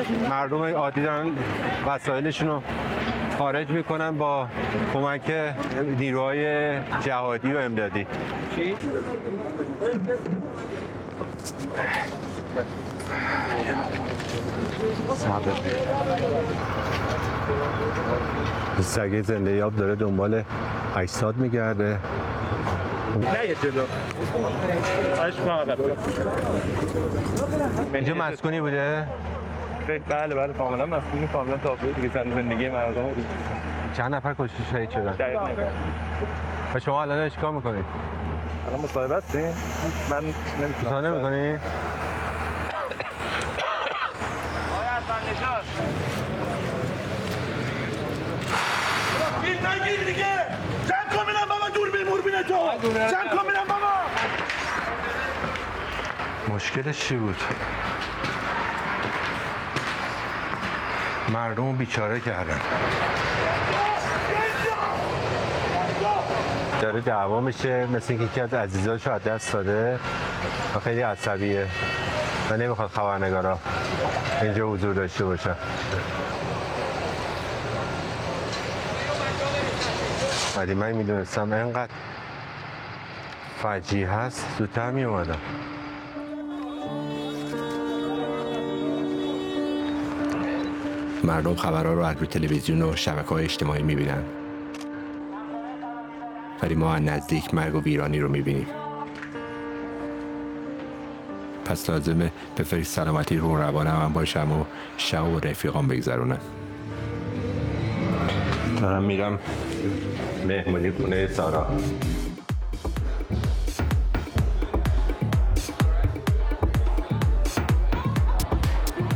مردم عادی دارن وسایلشون رو خارج میکنن با کمک نیروهای جهادی و امدادی. سگ زنده یاب داره دنبال اجساد میگرده. نه یه جلو اینجا مسکونی بوده؟ بله کاملا مسکونی، کاملا تابلو دیگه زندگی مردم. چند نفر کشته شهید شدن؟ دقیق نمی‌دونم. و شما الان چیکار میکنید؟ الان مصاحبه هستین؟ من مصاحبه نمی‌کنی؟ نگیر دیگه! چند کن میرم بابا دوربین تو! چند کن میرم بابا! مشکلش چی بود؟ مردم بیچاره کردن. داره دعوا میشه، مثل اینکه یکی از عزیزاشو از دست داده و خیلی عصبیه و نمیخواد خبرنگارا اینجا حضور داشته باشن. ولی من میدونستم اینقدر فجیع هست زودتر میومدم. مردم خبرها رو از روی تلویزیون و شبکه‌های اجتماعی میبینن، ولی ما از نزدیک مرگ و ویرانی رو میبینیم. پس لازمه به فکر سلامتی روح روانم هم باشم و شب و رفیقام بگذرونم. دارم میرم مهمونی خونه سارا.